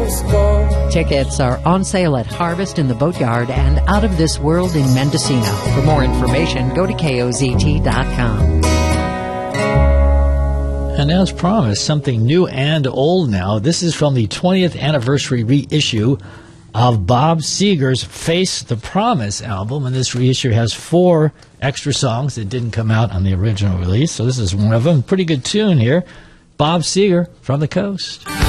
Tickets are on sale at Harvest in the Boatyard and Out of This World in Mendocino. For more information, go to KOZT.com. And as promised, something new and old now. This is from the 20th anniversary reissue of Bob Seger's Face the Promise album. And this reissue has 4 extra songs that didn't come out on the original release. So this is one of them. Pretty good tune here. Bob Seger from the Coast.